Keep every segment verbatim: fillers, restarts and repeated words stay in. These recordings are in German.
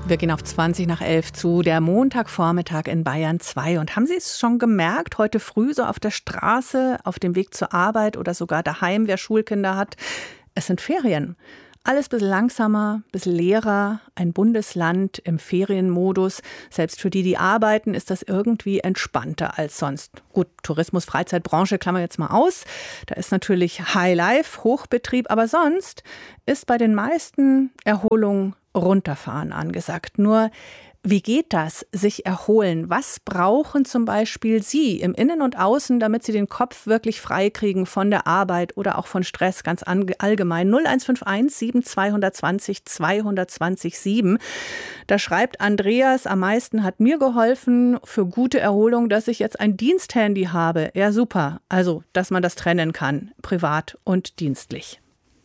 Wir gehen auf zwanzig nach elf zu, der Montagvormittag in Bayern zwei. Und haben Sie es schon gemerkt, heute früh so auf der Straße, auf dem Weg zur Arbeit oder sogar daheim, wer Schulkinder hat? Es sind Ferien. Alles ein bisschen langsamer, ein bisschen leerer, ein Bundesland im Ferienmodus. Selbst für die, die arbeiten, ist das irgendwie entspannter als sonst. Gut, Tourismus, Freizeitbranche klammern wir jetzt mal aus. Da ist natürlich High Life, Hochbetrieb, aber sonst ist bei den meisten Erholung runterfahren angesagt. Nur, wie geht das, sich erholen? Was brauchen zum Beispiel Sie im Innen und Außen, damit Sie den Kopf wirklich frei kriegen von der Arbeit oder auch von Stress ganz allgemein? null eins fünf eins sieben zwei zwei null zwei zwei null sieben. Da schreibt Andreas, am meisten hat mir geholfen für gute Erholung, dass ich jetzt ein Diensthandy habe. Ja, super. Also, dass man das trennen kann, privat und dienstlich.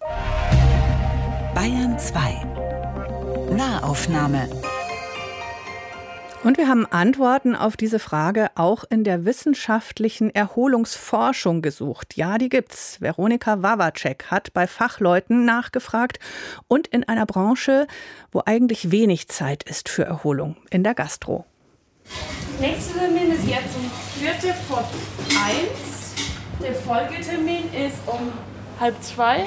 Bayern zwei. Nahaufnahme. Und wir haben Antworten auf diese Frage auch in der wissenschaftlichen Erholungsforschung gesucht. Ja, die gibt's. Veronika Wawacek hat bei Fachleuten nachgefragt und in einer Branche, wo eigentlich wenig Zeit ist für Erholung, in der Gastro. Nächster Termin ist jetzt um Viertel vor eins. Der Folgetermin ist um halb zwei.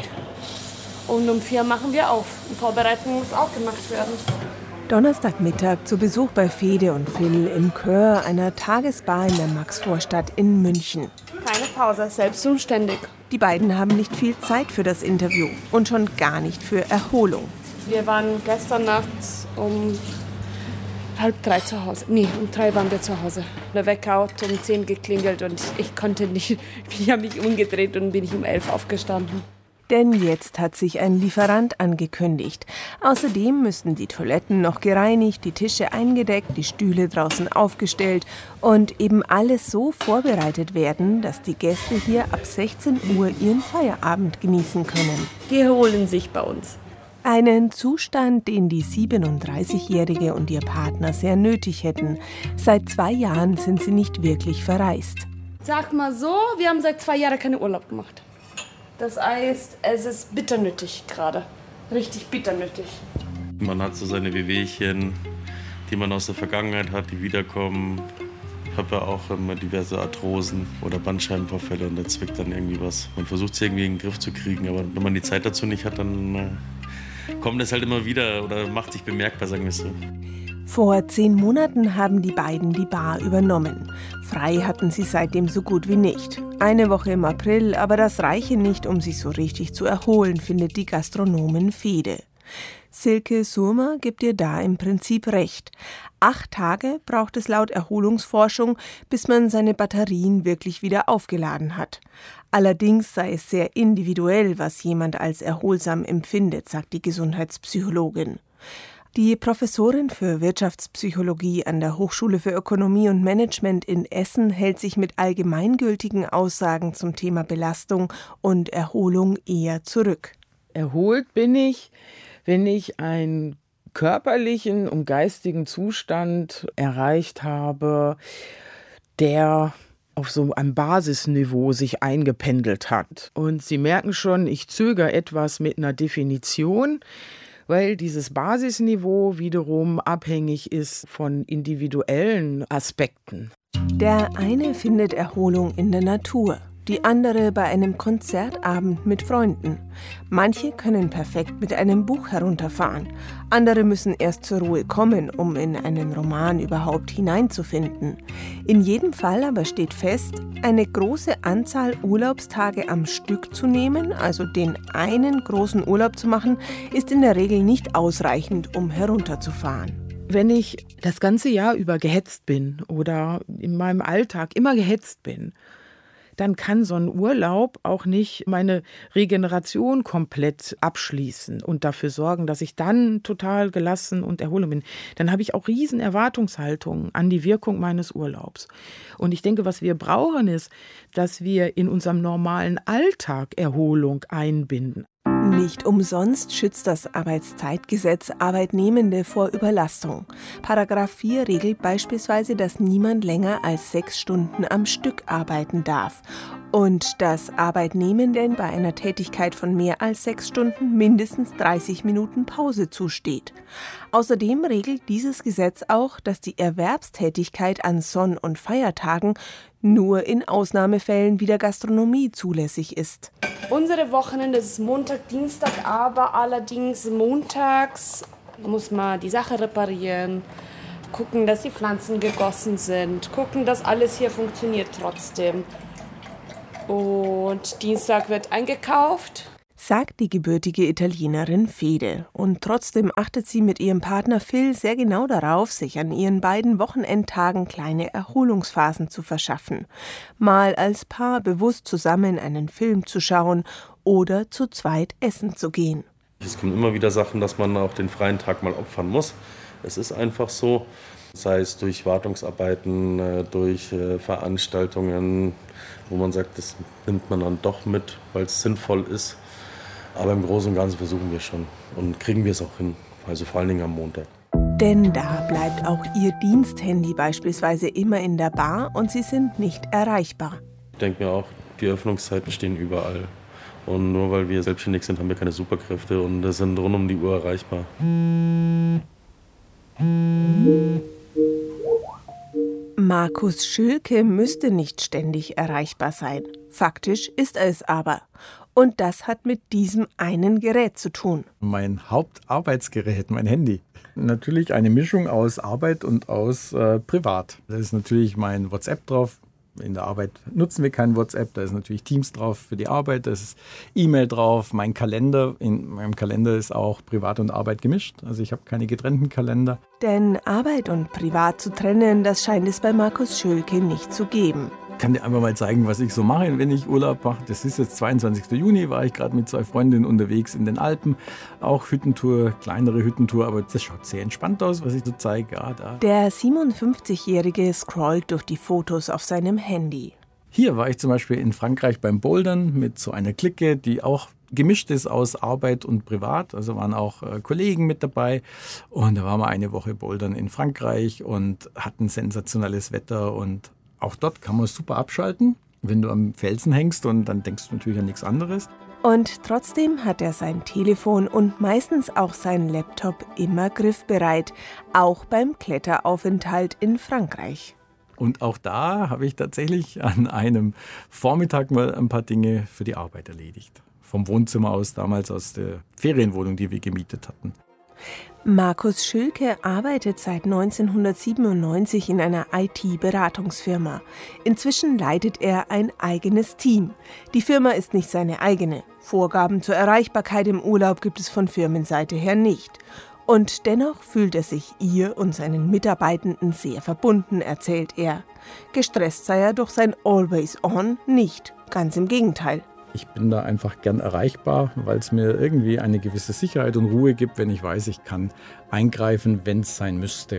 Und um vier machen wir auf. Die Vorbereitung muss auch gemacht werden. Donnerstagmittag zu Besuch bei Fede und Phil im Chör einer Tagesbar in der Maxvorstadt in München. Keine Pause, selbst und ständig. Die beiden haben nicht viel Zeit für das Interview und schon gar nicht für Erholung. Wir waren gestern Nacht um halb drei zu Hause. Nee, um drei waren wir zu Hause. Der Wecker hat um zehn geklingelt und ich konnte nicht. Ich habe mich umgedreht und bin ich um elf aufgestanden. Denn jetzt hat sich ein Lieferant angekündigt. Außerdem müssten die Toiletten noch gereinigt, die Tische eingedeckt, die Stühle draußen aufgestellt und eben alles so vorbereitet werden, dass die Gäste hier ab sechzehn Uhr ihren Feierabend genießen können. Die erholen sich bei uns. Einen Zustand, den die siebenunddreißigjährige und ihr Partner sehr nötig hätten. Seit zwei Jahren sind sie nicht wirklich verreist. Sag mal so, wir haben seit zwei Jahren keinen Urlaub gemacht. Das heißt, es ist bitter nötig gerade. Richtig bitter nötig. Man hat so seine Wehwehchen, die man aus der Vergangenheit hat, die wiederkommen. Ich habe ja auch immer diverse Arthrosen oder Bandscheibenvorfälle und da zwickt dann irgendwie was. Man versucht es irgendwie in den Griff zu kriegen, aber wenn man die Zeit dazu nicht hat, dann äh, kommt es halt immer wieder oder macht sich bemerkbar, sagen wir es so. Vor zehn Monaten haben die beiden die Bar übernommen. Frei hatten sie seitdem so gut wie nicht. Eine Woche im April, aber das reiche nicht, um sich so richtig zu erholen, findet die Gastronomin Fede. Silke Surmer gibt ihr da im Prinzip recht. Acht Tage braucht es laut Erholungsforschung, bis man seine Batterien wirklich wieder aufgeladen hat. Allerdings sei es sehr individuell, was jemand als erholsam empfindet, sagt die Gesundheitspsychologin. Die Professorin für Wirtschaftspsychologie an der Hochschule für Ökonomie und Management in Essen hält sich mit allgemeingültigen Aussagen zum Thema Belastung und Erholung eher zurück. Erholt bin ich, wenn ich einen körperlichen und geistigen Zustand erreicht habe, der auf so einem Basisniveau sich eingependelt hat. Und Sie merken schon, ich zögere etwas mit einer Definition, weil dieses Basisniveau wiederum abhängig ist von individuellen Aspekten. Der eine findet Erholung in der Natur, die andere bei einem Konzertabend mit Freunden. Manche können perfekt mit einem Buch herunterfahren, andere müssen erst zur Ruhe kommen, um in einen Roman überhaupt hineinzufinden. In jedem Fall aber steht fest, eine große Anzahl Urlaubstage am Stück zu nehmen, also den einen großen Urlaub zu machen, ist in der Regel nicht ausreichend, um herunterzufahren. Wenn ich das ganze Jahr über gehetzt bin oder in meinem Alltag immer gehetzt bin, dann kann so ein Urlaub auch nicht meine Regeneration komplett abschließen und dafür sorgen, dass ich dann total gelassen und erholt bin. Dann habe ich auch riesen Erwartungshaltungen an die Wirkung meines Urlaubs. Und ich denke, was wir brauchen, ist, dass wir in unserem normalen Alltag Erholung einbinden. Nicht umsonst schützt das Arbeitszeitgesetz Arbeitnehmende vor Überlastung. Paragraph vier regelt beispielsweise, dass niemand länger als sechs Stunden am Stück arbeiten darf und dass Arbeitnehmenden bei einer Tätigkeit von mehr als sechs Stunden mindestens dreißig Minuten Pause zusteht. Außerdem regelt dieses Gesetz auch, dass die Erwerbstätigkeit an Sonn- und Feiertagen nur in Ausnahmefällen wie der Gastronomie zulässig ist. Unsere Wochenende ist Montag, Dienstag, aber allerdings montags muss man die Sache reparieren, gucken, dass die Pflanzen gegossen sind, gucken, dass alles hier funktioniert trotzdem. Und Dienstag wird eingekauft. Sagt die gebürtige Italienerin Fede. Und trotzdem achtet sie mit ihrem Partner Phil sehr genau darauf, sich an ihren beiden Wochenendtagen kleine Erholungsphasen zu verschaffen. Mal als Paar bewusst zusammen einen Film zu schauen oder zu zweit essen zu gehen. Es kommen immer wieder Sachen, dass man auch den freien Tag mal opfern muss. Es ist einfach so, sei es durch Wartungsarbeiten, durch Veranstaltungen, wo man sagt, das nimmt man dann doch mit, weil es sinnvoll ist. Aber im Großen und Ganzen versuchen wir schon und kriegen wir es auch hin, also vor allen Dingen am Montag. Denn da bleibt auch ihr Diensthandy beispielsweise immer in der Bar und sie sind nicht erreichbar. Ich denke mir auch, die Öffnungszeiten stehen überall. Und nur weil wir selbstständig sind, haben wir keine Superkräfte und sind rund um die Uhr erreichbar. Markus Schülke müsste nicht ständig erreichbar sein. Faktisch ist er es aber. Und das hat mit diesem einen Gerät zu tun. Mein Hauptarbeitsgerät, mein Handy. Natürlich eine Mischung aus Arbeit und aus äh, Privat. Da ist natürlich mein WhatsApp drauf. In der Arbeit nutzen wir kein WhatsApp. Da ist natürlich Teams drauf für die Arbeit. Da ist E-Mail drauf. Mein Kalender. In meinem Kalender ist auch Privat und Arbeit gemischt. Also ich habe keine getrennten Kalender. Denn Arbeit und Privat zu trennen, das scheint es bei Markus Schülke nicht zu geben. Ich kann dir einfach mal zeigen, was ich so mache, wenn ich Urlaub mache. Das ist jetzt zweiundzwanzigsten Juni, war ich gerade mit zwei Freundinnen unterwegs in den Alpen. Auch Hüttentour, kleinere Hüttentour, aber das schaut sehr entspannt aus, was ich so zeige. Ja, da. Der siebenundfünfzigjährige scrollt durch die Fotos auf seinem Handy. Hier war ich zum Beispiel in Frankreich beim Bouldern mit so einer Clique, die auch gemischt ist aus Arbeit und Privat. Also waren auch äh, Kollegen mit dabei. Und da waren wir eine Woche Bouldern in Frankreich und hatten sensationelles Wetter. Und auch dort kann man super abschalten, wenn du am Felsen hängst und dann denkst du natürlich an nichts anderes. Und trotzdem hat er sein Telefon und meistens auch seinen Laptop immer griffbereit, auch beim Kletteraufenthalt in Frankreich. Und auch da habe ich tatsächlich an einem Vormittag mal ein paar Dinge für die Arbeit erledigt. Vom Wohnzimmer aus, damals aus der Ferienwohnung, die wir gemietet hatten. Markus Schülke arbeitet seit neunzehnhundertsiebenundneunzig in einer I T-Beratungsfirma. Inzwischen leitet er ein eigenes Team. Die Firma ist nicht seine eigene. Vorgaben zur Erreichbarkeit im Urlaub gibt es von Firmenseite her nicht. Und dennoch fühlt er sich ihr und seinen Mitarbeitenden sehr verbunden, erzählt er. Gestresst sei er durch sein Always On nicht, ganz im Gegenteil. Ich bin da einfach gern erreichbar, weil es mir irgendwie eine gewisse Sicherheit und Ruhe gibt, wenn ich weiß, ich kann eingreifen, wenn es sein müsste.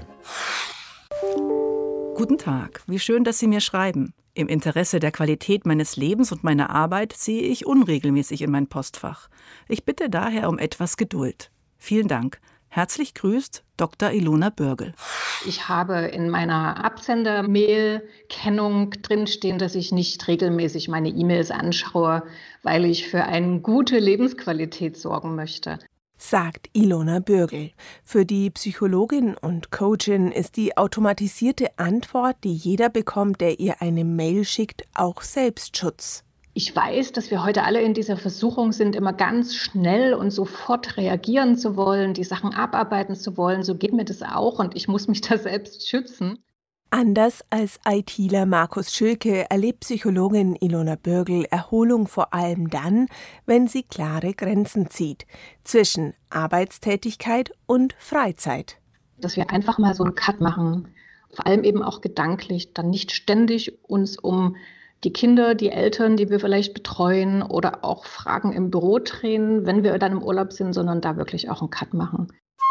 Guten Tag, wie schön, dass Sie mir schreiben. Im Interesse der Qualität meines Lebens und meiner Arbeit sehe ich unregelmäßig in mein Postfach. Ich bitte daher um etwas Geduld. Vielen Dank. Herzlich grüßt Doktor Ilona Bürgel. Ich habe in meiner Absender-Mail-Kennung drinstehen, dass ich nicht regelmäßig meine E-Mails anschaue, weil ich für eine gute Lebensqualität sorgen möchte. Sagt Ilona Bürgel. Für die Psychologin und Coachin ist die automatisierte Antwort, die jeder bekommt, der ihr eine Mail schickt, auch Selbstschutz. Ich weiß, dass wir heute alle in dieser Versuchung sind, immer ganz schnell und sofort reagieren zu wollen, die Sachen abarbeiten zu wollen. So geht mir das auch und ich muss mich da selbst schützen. Anders als ITler Markus Schülke erlebt Psychologin Ilona Bürgel Erholung vor allem dann, wenn sie klare Grenzen zieht zwischen Arbeitstätigkeit und Freizeit. Dass wir einfach mal so einen Cut machen, vor allem eben auch gedanklich, dann nicht ständig uns um die Kinder, die Eltern, die wir vielleicht betreuen oder auch Fragen im Büro drehen, wenn wir dann im Urlaub sind, sondern da wirklich auch einen Cut machen.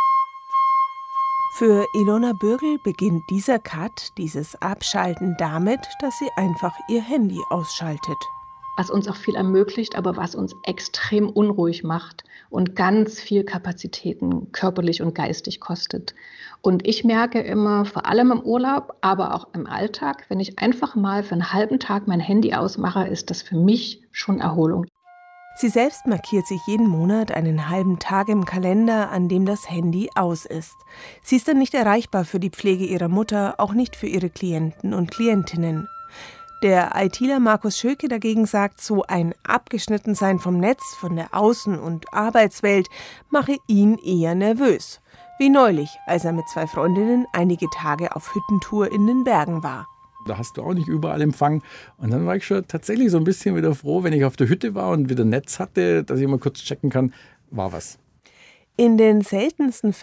Für Ilona Bürgel beginnt dieser Cut, dieses Abschalten damit, dass sie einfach ihr Handy ausschaltet. was uns auch viel ermöglicht, aber was uns extrem unruhig macht und ganz viel Kapazitäten körperlich und geistig kostet. Und ich merke immer, vor allem im Urlaub, aber auch im Alltag, wenn ich einfach mal für einen halben Tag mein Handy ausmache, ist das für mich schon Erholung. Sie selbst markiert sich jeden Monat einen halben Tag im Kalender, an dem das Handy aus ist. Sie ist dann nicht erreichbar für die Pflege ihrer Mutter, auch nicht für ihre Klienten und Klientinnen. Der ITler Markus Schöke dagegen sagt, so ein Abgeschnittensein vom Netz, von der Außen- und Arbeitswelt mache ihn eher nervös. Wie neulich, als er mit zwei Freundinnen einige Tage auf Hüttentour in den Bergen war. Da hast du auch nicht überall Empfang. Und dann war ich schon tatsächlich so ein bisschen wieder froh, wenn ich auf der Hütte war und wieder Netz hatte, dass ich mal kurz checken kann, war was. In den seltensten